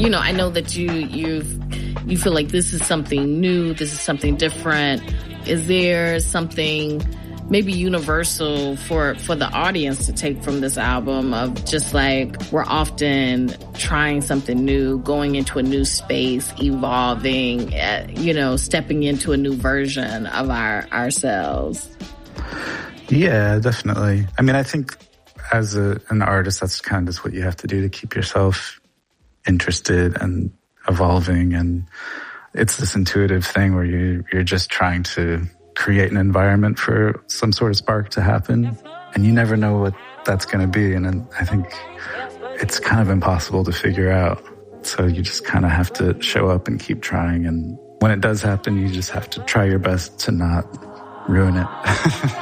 I know that you feel like this is something new, this is something different. Is there something maybe universal for the audience to take from this album of just like we're often trying something new, going into a new space, evolving, stepping into a new version of ourselves? Yeah, definitely. I mean, I think as an artist, that's kind of just what you have to do to keep yourself interested and evolving. And it's this intuitive thing where you're just trying to create an environment for some sort of spark to happen. And you never know what that's going to be. And I think it's kind of impossible to figure out. So you just kind of have to show up and keep trying. And when it does happen, you just have to try your best to not ruin it.